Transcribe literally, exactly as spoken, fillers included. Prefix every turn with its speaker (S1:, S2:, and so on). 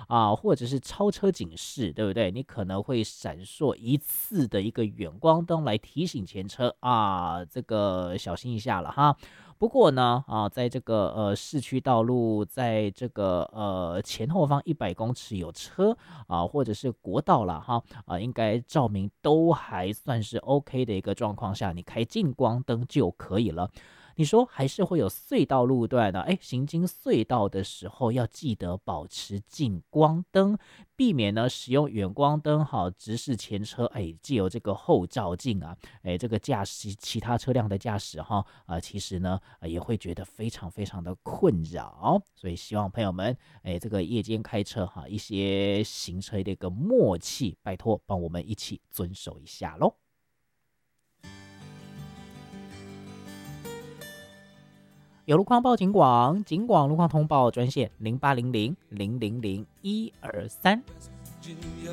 S1: 啊，或者是超车警示，对不对？你可能会闪烁一次的一个远光灯来提醒前车啊，这个小心一下了哈。不过呢，啊，在这个呃市区道路，在这个呃前后方一百公尺有车啊，或者是国道了哈，啊，应该照明都还算是 OK 的一个状况下，你开近光灯就可以了。你说还是会有隧道路段的，哎，行经隧道的时候要记得保持近光灯，避免呢使用远光灯好直视前车，哎，既有这个后照镜啊，哎，这个驾驶其他车辆的驾驶哈啊、呃，其实呢、呃、也会觉得非常非常的困扰，所以希望朋友们，哎，这个夜间开车哈，一些行车的一个默契，拜托帮我们一起遵守一下喽。有路况报警广，警广路况通报专线零八零零零零零一二三。